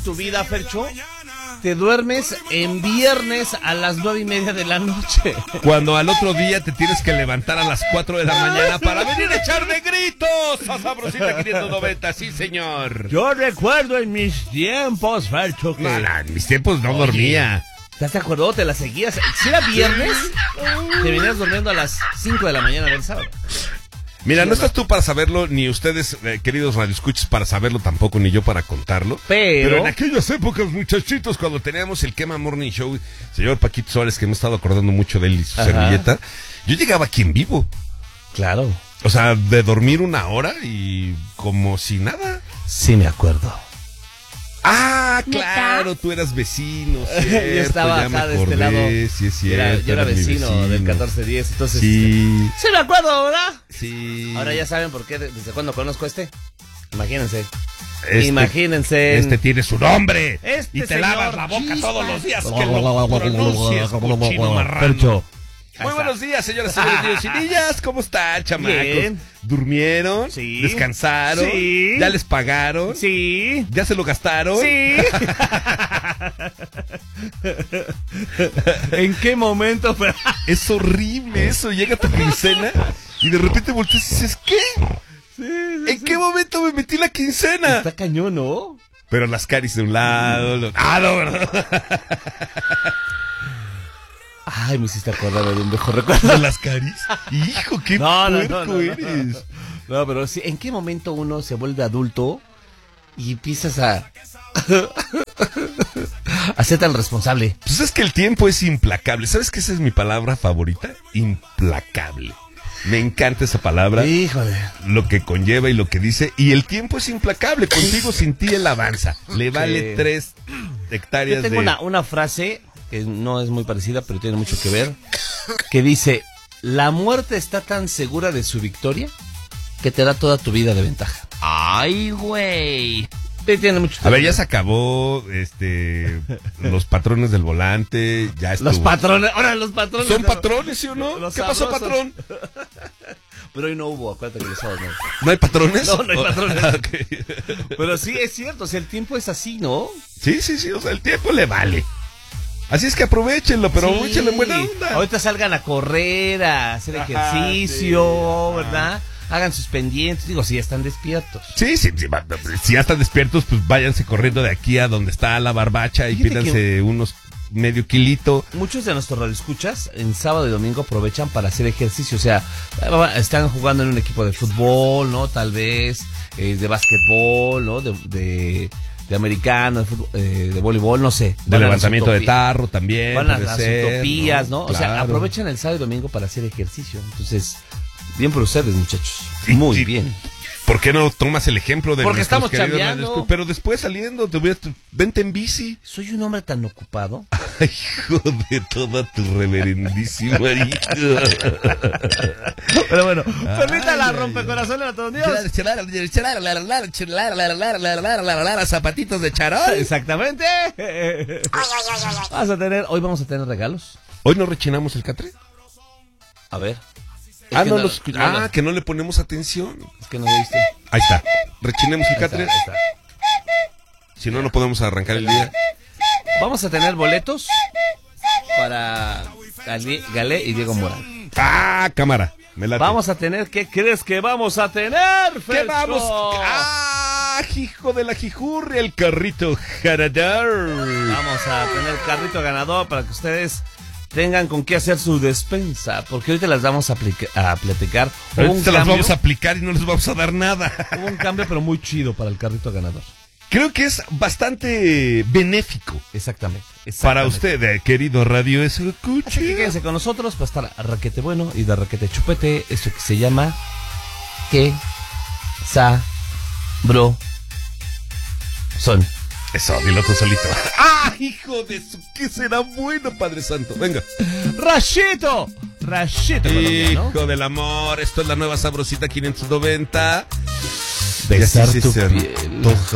tu vida, Fercho, te duermes en viernes a las 9:30 de la noche. Cuando al otro día te tienes que levantar a las 4 de la mañana para venir a echarle gritos a Sabrosita 590, sí señor. Yo recuerdo en mis tiempos, Fercho, que... No, en mis tiempos no dormía. ¿Te acuerdas? ¿Te la seguías? Si era viernes, te venías durmiendo a las 5 de la mañana del sábado. Mira, no estás tú para saberlo, ni ustedes, queridos radioescuchas, para saberlo tampoco, ni yo para contarlo. Pero en aquellas épocas, muchachitos, cuando teníamos el Quema Morning Show, señor Paquito Suárez, que me he estado acordando mucho de él y su servilleta, yo llegaba aquí en vivo. Claro. O sea, de dormir una hora y como si nada. Sí, me acuerdo. Ah, claro, tú eras vecino, cierto, yo estaba acá de este lado. Sí, es cierto. Yo era vecino del 1410, entonces... Sí. Sí, me acuerdo, ¿verdad? Sí. Ahora ya saben por qué, desde cuándo conozco Imagínense. Imagínense. Este tiene su nombre. Y te señor lavas la boca Chispa. todos los días que lo pronuncias, cochino marrano. Muy buenos días, señoras y señores, niños y niñas. ¿Cómo están, chamacos? Bien. ¿Durmieron? Sí. ¿Descansaron? Sí. ¿Ya les pagaron? Sí. ¿Ya se lo gastaron? Sí. ¿En qué momento? Es horrible eso. Llega tu quincena y de repente volteas y dices, ¿qué? ¿En qué momento me metí la quincena? Está cañón, ¿no? Pero las caries de un lado. No, ¿verdad? Ay, me hiciste acordar de un mejor recuerdo. ¿De las caries? Hijo, qué puerco eres. No, pero sí, ¿en qué momento uno se vuelve adulto y empiezas a ser tan responsable? Pues es que el tiempo es implacable. ¿Sabes qué? Esa es mi palabra favorita. Implacable. Me encanta esa palabra. Híjole. Lo que conlleva y lo que dice. Y el tiempo es implacable. Contigo, sin ti, él avanza. Le vale 3 hectáreas de... Yo tengo una frase que no es muy parecida, pero tiene mucho que ver, que dice: la muerte está tan segura de su victoria que te da toda tu vida de ventaja. ¡Ay, güey! Tiene mucho que ver, ya se acabó, los patrones del volante, ya estuvo. Los patrones, ahora los patrones. ¿Son patrones, sí o no? Los ¿Qué sabrosos. pasó, patrón? Pero hoy no hubo, acuérdate que los sábados no. ¿No hay patrones? No hay patrones. Okay. Pero sí, es cierto, o sea, el tiempo es así, ¿no? Sí, o sea, el tiempo le vale. Así es que aprovechenlo, pero aprovechenlo en buena onda. Ahorita salgan a correr, a hacer ejercicio, ¿verdad? Hagan sus pendientes, digo, si ya están despiertos. Sí, si ya están despiertos, pues váyanse corriendo de aquí a donde está la barbacha y pídanse unos medio kilito. Muchos de nuestros radioescuchas en sábado y domingo aprovechan para hacer ejercicio, o sea, están jugando en un equipo de fútbol, ¿no? Tal vez, de básquetbol, ¿no? De americano, de fútbol, de voleibol, no sé. De levantamiento de tarro también. Van a las utopías, ¿no? Claro. O sea, aprovechan el sábado y domingo para hacer ejercicio. Entonces, bien por ustedes, muchachos. Muy bien. ¿Por qué no tomas el ejemplo de porque estamos chambeando? Pero después saliendo, vente en bici. Soy un hombre tan ocupado. Ay, hijo de toda tu reverendísima hija. Pero bueno, permita la rompecorazones a todos Dios. Zapatitos de charol. Exactamente. Hoy vamos a tener regalos. ¿Hoy no rechinamos el catre? A ver. Que no le ponemos atención. Es que no viste. Ahí está. Rechinemos el catre. Ahí está. Si no, no podemos arrancar el día. Vamos a tener boletos para Galé y Diego Morán. ¡Ah, cámara! Me late. Vamos a tener, ¿qué crees que vamos a tener, Fercho? ¿Qué vamos? ¡Ah, hijo de la jijurria! El carrito ganador. Vamos a tener carrito ganador para que ustedes tengan con qué hacer su despensa, porque ahorita las vamos a platicar. Ahorita las vamos a aplicar y no les vamos a dar nada. Hubo un cambio, pero muy chido para el carrito ganador. Creo que es bastante benéfico. Exactamente. Para usted, querido radio escucha. Así que quédense con nosotros para estar a raquete bueno y de raquete chupete. Esto que se llama Que Sa Bro Son. Eso, dilo tú solito. ¡Ah, hijo de su! ¿Qué será bueno, Padre Santo? Venga. ¡Rashito! Hijo del amor, esto es la nueva Sabrosita 590. Besar tu piel.